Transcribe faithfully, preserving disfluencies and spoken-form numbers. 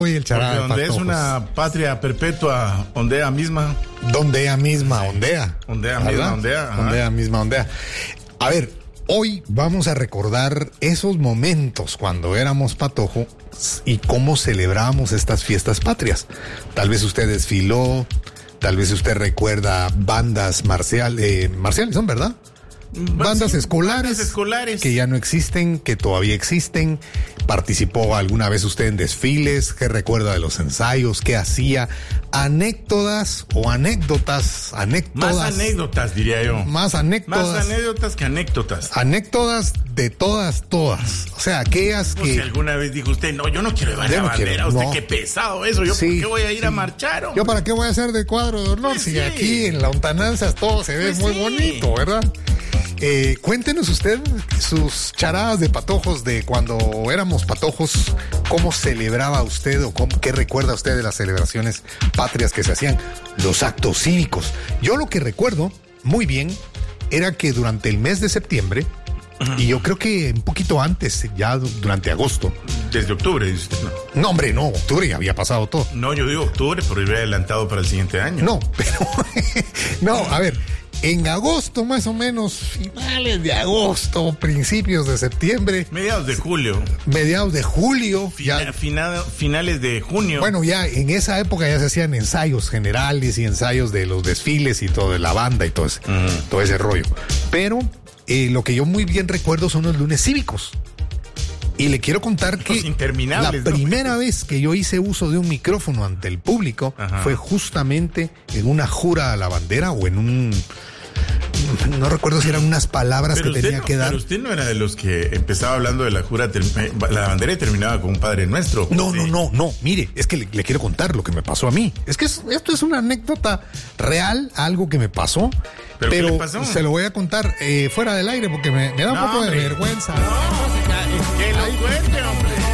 Hoy el chará Porque donde es una patria perpetua, ondea misma. Donde ella misma ondea. Ondea misma, ondea. Ajá. Ondea misma, ondea. A ver, hoy vamos a recordar esos momentos cuando éramos patojos y cómo celebrábamos estas fiestas patrias. Tal vez usted desfiló, tal vez usted recuerda bandas marciales, eh, marciales son, ¿verdad? Bandas sí, escolares, bandas escolares que ya no existen, que todavía existen. ¿Participó alguna vez usted en desfiles? ¿Qué recuerda de los ensayos? ¿Qué hacía? Anécdotas o anécdotas, anécdotas. Más anécdotas, diría yo. Más anécdotas. Más anécdotas que anécdotas. Anécdotas de todas, todas. O sea, aquellas Pues que... si alguna vez dijo usted, no, yo no quiero llevar Yo la no bandera, quiero, usted no. qué pesado eso, yo Sí, por qué voy a ir sí. a marchar, hombre? ¿Yo para qué voy a hacer de cuadro de honor? Pues si sí. aquí en la lontananza todo se ve Pues muy sí. bonito, ¿verdad? Eh, cuéntenos usted sus charadas de patojos de cuando éramos patojos, cómo celebraba usted o cómo, qué recuerda usted de las celebraciones patrias que se hacían, los actos cívicos. Yo lo que recuerdo muy bien era que durante el mes de septiembre, y yo creo que un poquito antes, ya durante agosto. Desde octubre, dice usted, no. No, hombre, no, octubre ya había pasado todo. No, yo digo octubre, pero yo había adelantado para el siguiente año. No, pero... no, a ver... En agosto, más o menos, finales de agosto, principios de septiembre. Mediados de julio. Mediados de julio. Fina, ya, fina, finales de junio. Bueno, ya en esa época ya se hacían ensayos generales y ensayos de los desfiles y todo, de la banda y todo ese, uh-huh. todo ese rollo. Pero eh, lo que yo muy bien recuerdo son los lunes cívicos. Y le quiero contar que la primera ¿no? vez que yo hice uso de un micrófono ante el público Ajá. fue justamente en una jura a la bandera o en un... No recuerdo si eran unas palabras pero que tenía no, que dar. Pero usted no era de los que empezaba hablando de la jura, la bandera y terminaba con un Padre Nuestro. No, sí. no, no, no. Mire, es que le, le quiero contar lo que me pasó a mí. Es que es, esto es una anécdota real, algo que me pasó. ¿Pero, pero qué le pasó? Se lo voy a contar eh, fuera del aire porque me, me da un no, poco hombre. de vergüenza. No, que lo cuente, hombre.